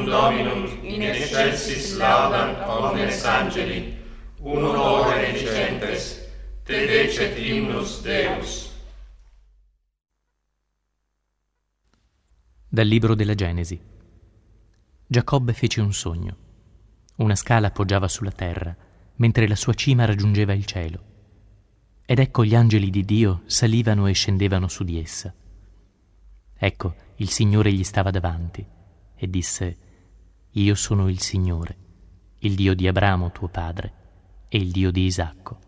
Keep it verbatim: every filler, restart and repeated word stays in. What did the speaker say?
Dominum in excelsis laudant omnes angeli, uno ore dicentes, te decet hymnus Deus. Dal libro della Genesi. Giacobbe fece un sogno. Una scala poggiava sulla terra, mentre la sua cima raggiungeva il cielo. Ed ecco gli angeli di Dio salivano e scendevano su di essa. Ecco, il Signore gli stava davanti e disse: Io sono il Signore, il Dio di Abramo tuo padre e il Dio di Isacco.